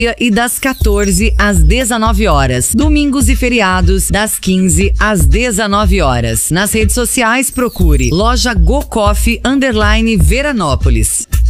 e das 14 às 19 horas. Domingos e feriados, das 15 às 19 horas. Nas redes sociais, procure Loja Go Coffee _Veranópolis.